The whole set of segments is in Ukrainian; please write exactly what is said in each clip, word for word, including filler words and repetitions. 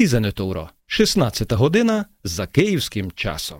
тижневий óra, шістнадцята година за київським часом.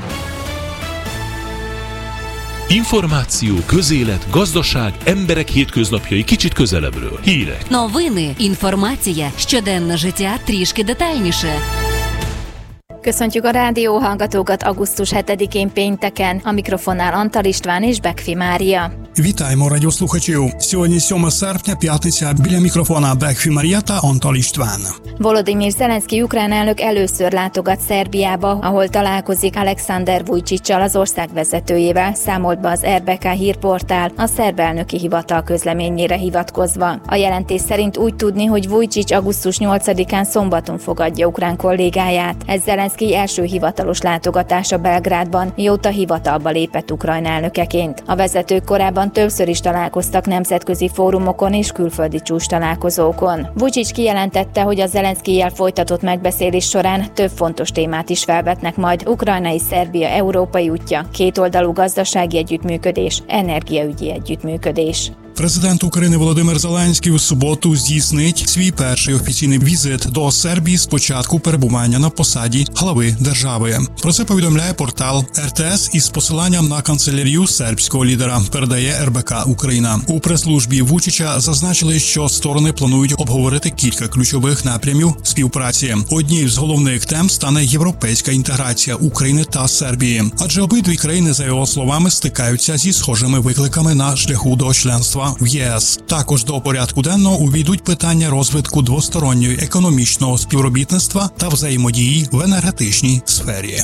Információ, közélet, gazdaság, emberek hétköznapjai kicsit közelebbről. Hírek. Новини, інформація, щоденне життя трішки детальніше. Köszöntjük a rádióhallgatókat augusztus hetedikén pénteken. A mikrofonnál Antal István és Bekfi Mária. Вітаємо радіослухачів. Сьогодні сьоме серпня, п'ятниця. Біля мікрофона Бекфі Марія та Antal István. Volodymyr Zelenszky ukrán elnök először látogat Szerbiába, ahol találkozik Alexander Vučićsal, az ország vezetőjével, számolt be az er bé ká hírportál a szerb elnöki hivatal közleményére hivatkozva. A jelentés szerint úgy tudni, hogy Vučić augusztus nyolcadikán szombaton fogadja ukrán kollégáját. Ez Zelenszky első hivatalos látogatása Belgrádban, mióta hivatalba lépett Ukrajna elnökeként. A vezetők korábban többször is találkoztak nemzetközi fórumokon és külföldi csúcstalálkozókon. Vučić kijelentette, hogy a Zelenszkijjel folytatott megbeszélés során több fontos témát is felvetnek majd: ukrajnai Szerbia európai útja, kétoldalú gazdasági együttműködés, energiaügyi együttműködés. Президент України Володимир Зеленський у суботу здійснить свій перший офіційний візит до Сербії з початку перебування на посаді глави держави. Про це повідомляє портал ер те ес із посиланням на канцелярію сербського лідера, передає ер бе ка Україна. У прес-службі Вучича зазначили, що сторони планують обговорити кілька ключових напрямів співпраці. Однією з головних тем стане європейська інтеграція України та Сербії, адже обидві країни, за його словами, стикаються зі схожими викликами на шляху до членства в є ес. Також до порядку денного увійдуть питання розвитку двосторонньої економічного співробітництва та взаємодії в енергетичній сфері.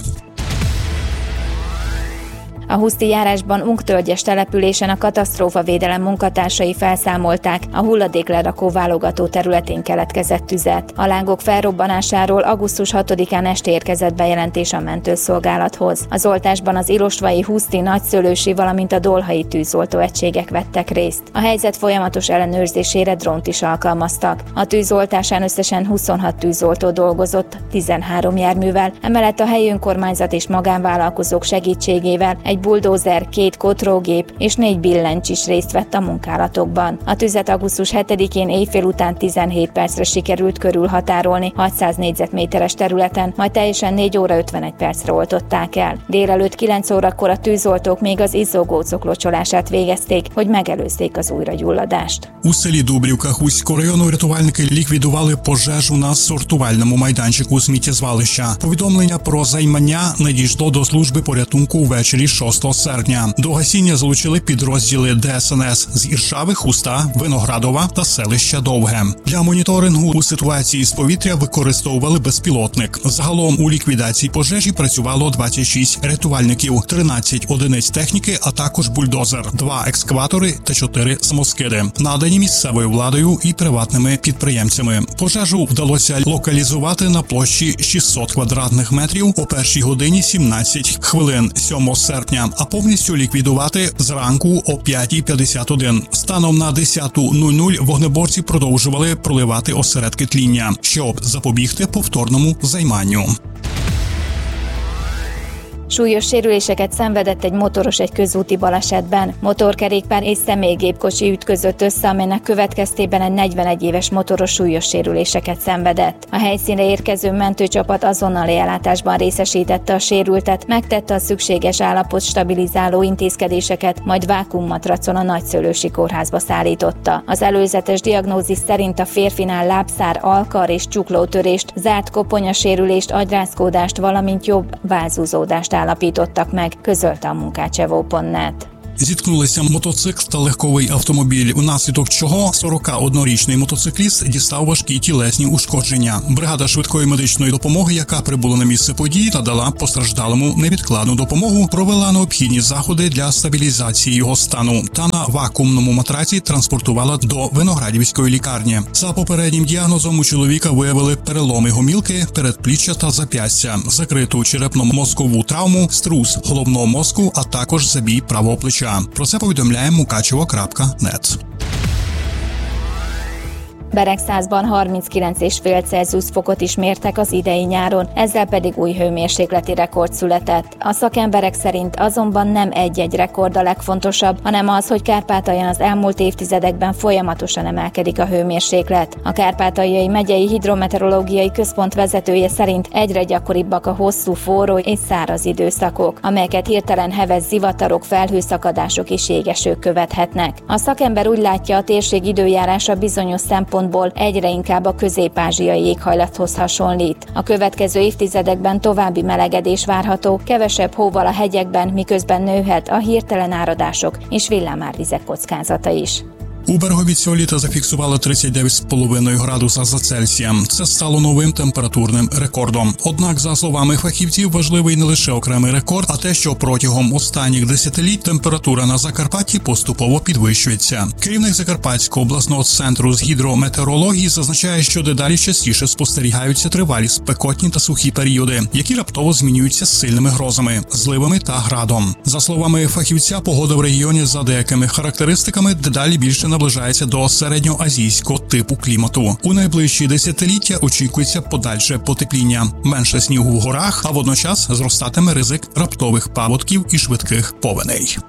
A Huszti járásban Unktölgyes településen a katasztrófavédelem munkatársai felszámolták a hulladéklerakó válogató területén keletkezett tüzet. A lángok felrobbanásáról augusztus hatodikán este érkezett bejelentés a mentőszolgálathoz. Az oltásban az ilostvai, huszti, nagyszőlősi, valamint a dolhai tűzoltó egységek vettek részt. A helyzet folyamatos ellenőrzésére drónt is alkalmaztak. A tűzoltásán összesen huszonhat tűzoltó dolgozott, tizenhárom járművel, emellett a helyi önkormányzat és magánvállalkozók segítségével egy buldózer, két kotrógép és négy billencs is részt vett a munkálatokban. A tüzet augusztus hetedikén éjfél után tizenhét percre sikerült körülhatárolni hatszáz négyzetméteres területen, majd teljesen négy óra ötvenegy percre oltották el. Délelőtt kilenc órakor a tűzoltók még az izzógócok locsolását végezték, hogy megelőzzék az újragyulladást. У селі Дубрівка Хуського району рятувальники ліквідували пожежу на сортувальному майданчику сміттєзвалища. Повідомлення про займання надійшло до служби порятунку ввечері шостого серпня. До гасіння залучили підрозділи де ес ен ес з Іршави, Хуста, Виноградова та селища Довге. Для моніторингу у ситуації з повітря використовували безпілотник. Загалом у ліквідації пожежі працювало двадцять шість рятувальників, тринадцять одиниць техніки, а також бульдозер, два екскаватори та чотири самоскиди, надані місцевою владою і приватними підприємцями. Пожежу вдалося локалізувати на площі шістсот квадратних метрів о першій годині сімнадцять хвилин сьомого серпня, а повністю ліквідувати зранку о п'ятій п'ятдесят один. Станом на десяту нуль нуль вогнеборці продовжували проливати осередки тління, щоб запобігти повторному займанню. Súlyos sérüléseket szenvedett egy motoros egy közúti balesetben. Motorkerékpár és személygépkocsi ütközött össze, amelynek következtében egy negyvenegy éves motoros súlyos sérüléseket szenvedett. A helyszínre érkező mentőcsapat azonnali ellátásban részesítette a sérültet, megtette a szükséges állapot stabilizáló intézkedéseket, majd vákuummatracon a Nagyszőlősi kórházba szállította. Az előzetes diagnózis szerint a férfinál lábszár, alkar és csuklótörést, zárt koponyasérülést, agyrázkódást, valamint jobb válzúzódást állapítottak meg, közölte a munkácsevó pont net. Зіткнулися мотоцикл та легковий автомобіль, унаслідок чого сорокаоднорічний мотоцикліст дістав важкі тілесні ушкодження. Бригада швидкої медичної допомоги, яка прибула на місце події, надала постраждалому невідкладну допомогу, провела необхідні заходи для стабілізації його стану та на вакуумному матраці транспортувала до Виноградівської лікарні. За попереднім діагнозом у чоловіка виявили переломи гомілки, передпліччя та зап'ястя, закриту черепно-мозкову травму, струс головного мозку, а також забій правого плеча. Про це повідомляє мукачево крапка нет. Beregszázban harminckilenc egész öt Celsius fokot is mértek az idei nyáron, ezzel pedig új hőmérsékleti rekord született. A szakemberek szerint azonban nem egy-egy rekord a legfontosabb, hanem az, hogy Kárpátalján az elmúlt évtizedekben folyamatosan emelkedik a hőmérséklet. A Kárpátaljai Megyei Hidrometeorológiai Központ vezetője szerint egyre gyakoribbak a hosszú forró és száraz időszakok, amelyeket hirtelen heves zivatarok, felhőszakadások és jégesők követhetnek. A szakember úgy látja, a térség időjárása bizonyos szempontból egyre inkább a közép-ázsiai éghajlathoz hasonlít. A következő évtizedekben további melegedés várható, kevesebb hóval a hegyekben, miközben nőhet a hirtelen áradások és villámárvizek kockázata is. У Берегові цього літа зафіксували тридцять дев'ять цілих п'ять десятих градуса за Цельсієм. Це стало новим температурним рекордом. Однак, за словами фахівців, важливий не лише окремий рекорд, а те, що протягом останніх десятиліть температура на Закарпатті поступово підвищується. Керівник Закарпатського обласного центру з гідрометеорології зазначає, що дедалі частіше спостерігаються тривалі спекотні та сухі періоди, які раптово змінюються з сильними грозами, зливами та градом. За словами фахівця, погода в регіоні за деякими характеристиками дедалі більше наближається до середньоазійського типу клімату. У найближчі десятиліття очікується подальше потепління, менше снігу в горах, а водночас зростатиме ризик раптових паводків і швидких повеней.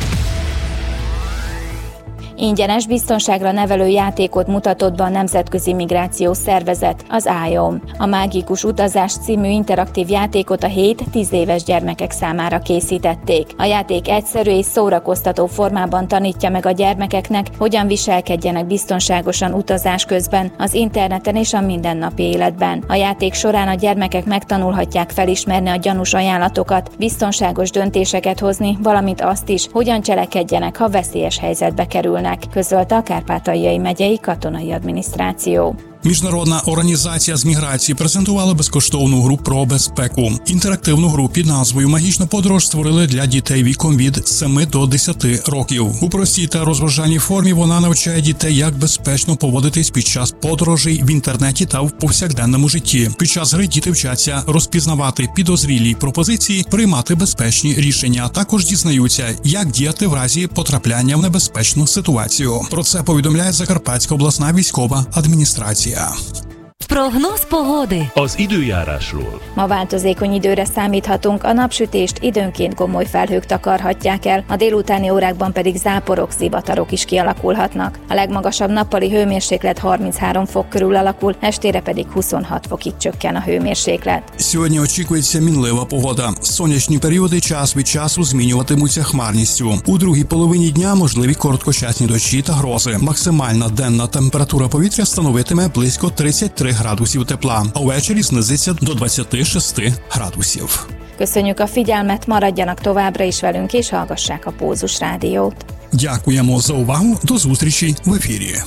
Ingyenes, biztonságra nevelő játékot mutatott be a Nemzetközi Migrációs Szervezet, az I O M. A Mágikus Utazás című interaktív játékot a hét-tíz éves gyermekek számára készítették. A játék egyszerű és szórakoztató formában tanítja meg a gyermekeknek, hogyan viselkedjenek biztonságosan utazás közben, az interneten és a mindennapi életben. A játék során a gyermekek megtanulhatják felismerni a gyanús ajánlatokat, biztonságos döntéseket hozni, valamint azt is, hogyan cselekedjenek, ha veszélyes helyzetbe kerülnek, közölte a Kárpátaljai Megyei Katonai Adminisztráció. Міжнародна організація з міграції презентувала безкоштовну гру про безпеку. Інтерактивну гру під назвою «Магічна подорож» створили для дітей віком від семи до десяти років. У простій та розважальній формі вона навчає дітей, як безпечно поводитись під час подорожей в інтернеті та в повсякденному житті. Під час гри діти вчаться розпізнавати підозрілі пропозиції, приймати безпечні рішення, а також дізнаються, як діяти в разі потрапляння в небезпечну ситуацію. Про це повідомляє Закарпатська обласна військова адміністрація. Прогноz pogody. Az időjárásról. Ma változékony időre számíthatunk, a napsütést időnként gomoly felhők takarhatják el, a délutáni órákban pedig záporok, zivatarok is kialakulhatnak. A legmagasabb nappali hőmérséklet harminchárom fok körül alakul, estére pedig huszonhat fokig csökken a hőmérséklet. Сьогодні очікується мінлива погода. Сонячні періоди час від часу змінюватимуться хмарністю. У другій половині дня можливі короткочасні дощі та грози. Максимальна денна температура повітря становитиме близько тридцять три градусів тепла, а ввечері знизиться до двадцять шість градусів. Köszönjük a figyelmet, maradjanak továbbra is velünk és hallgassák a Pulzus Rádiót. Дякуємо за увагу, до зустрічі в ефірі.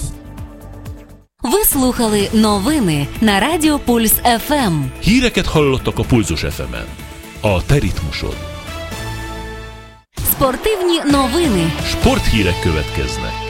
Ви слухали новини на Радіо Пульс еф ем. Híreket hallottak a Pulzus еф емен. A te ritmusod. Спортивні новини. Sporthírek következnek.